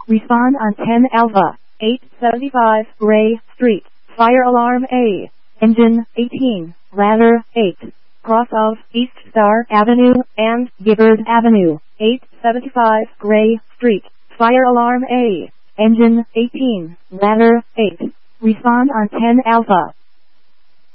Respond on 10 Alpha, 875 Ray Street. Fire alarm A. Engine 18, ladder 8. Cross of East Star Avenue and Gibbard Avenue, 875 Ray Street. Fire alarm A. Engine 18, ladder 8. Respond on 10 Alpha.